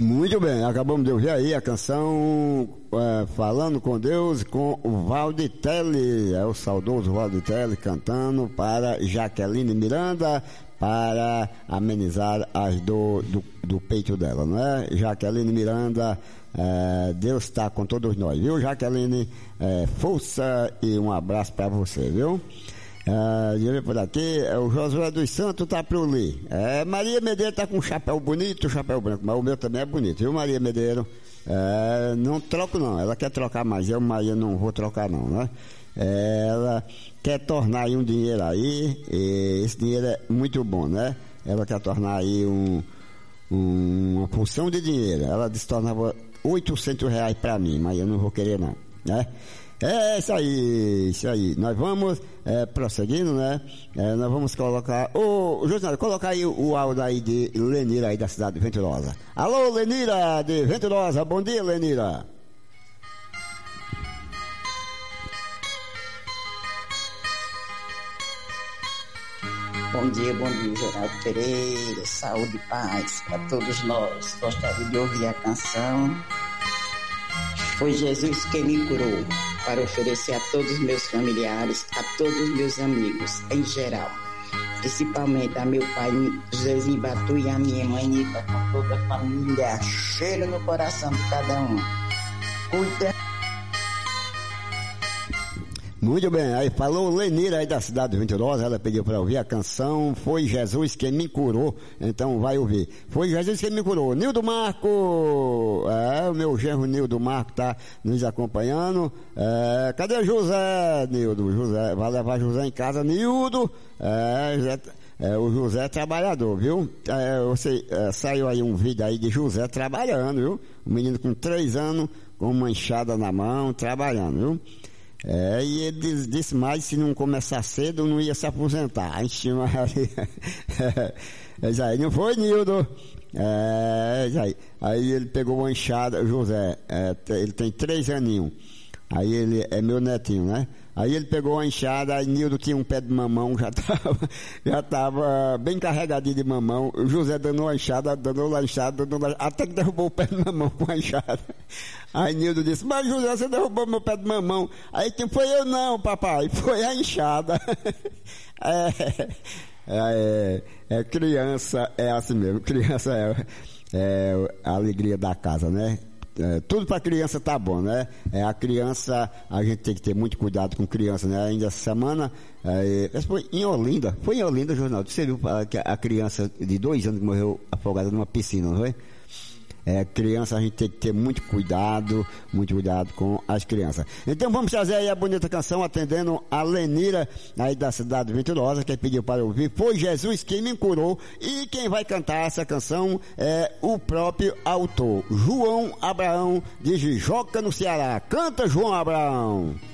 Muito bem, acabamos de ouvir aí a canção Falando com Deus, com o Valditelli, o saudoso Valditelli cantando para Jaqueline Miranda, para amenizar as dor do peito dela, não é? Jaqueline Miranda, Deus está com todos nós, viu, Jaqueline? Força e um abraço para você, viu? Deixa eu ver por aqui, o Josué dos Santos tá pro ler. Maria Medeiro tá com um chapéu bonito, chapéu branco, mas o meu também é bonito, viu, Maria Medeiro? Não troco não, ela quer trocar, mas eu, Maria, não vou trocar não, né? Ela quer tornar aí um dinheiro aí, e esse dinheiro é muito bom, né? Ela quer tornar aí uma porção de dinheiro. Ela disse que tornava R$800 pra mim, mas eu não vou querer não, né? Isso aí. Nós vamos prosseguindo, né? Nós vamos colocar. Ô, Josinaldo, coloca aí o áudio aí de Lenira aí da cidade de Venturosa. Alô, Lenira de Venturosa, bom dia, Lenira. Bom dia, Geraldo Pereira, saúde e paz para todos nós. Gostaria de ouvir a canção Foi Jesus quem me curou, para oferecer a todos os meus familiares, a todos os meus amigos, em geral. Principalmente a meu pai, Josézinho Batu, e a minha mãe Nita, com toda a família. Cheiro no coração de cada um. Cuida. Muito bem, aí falou Lenira aí da cidade de Venturosa, ela pediu para ouvir a canção Foi Jesus quem me curou, então vai ouvir. Foi Jesus quem me curou. Nildo Marco, o meu genro Nildo Marco tá nos acompanhando. Cadê José, Nildo? José, vai levar José em casa, Nildo. O José é trabalhador, viu? Saiu aí um vídeo aí de José trabalhando, viu? Um menino com 3 anos, com uma enxada na mão, trabalhando, viu? E ele disse mais, se não começar cedo, não ia se aposentar. A gente aí não foi, Nildo? Aí ele pegou uma enxada, José, ele tem 3 aninhos. Aí ele é meu netinho, né? Aí ele pegou uma enxada, aí Nildo tinha um pé de mamão, já tava bem carregadinho de mamão. O José dando uma enxada, até que derrubou o pé de mamão com a enxada. Aí Nildo disse, mas José, você derrubou meu pé de mamão. Aí quem foi? Eu não, papai, foi a enxada. Criança é assim mesmo, criança é a alegria da casa, né? Tudo para criança tá bom, né? A criança, a gente tem que ter muito cuidado com criança, né? Ainda essa semana, foi em Olinda, Jornal, você viu a criança de 2 anos que morreu afogada numa piscina, não foi? Criança, a gente tem que ter muito cuidado com as crianças. Então vamos trazer aí a bonita canção, atendendo a Lenira aí da cidade de Venturosa, que pediu para ouvir Foi Jesus quem me curou, e quem vai cantar essa canção é o próprio autor, João Abraão, de Jijoca, no Ceará. Canta, João Abraão.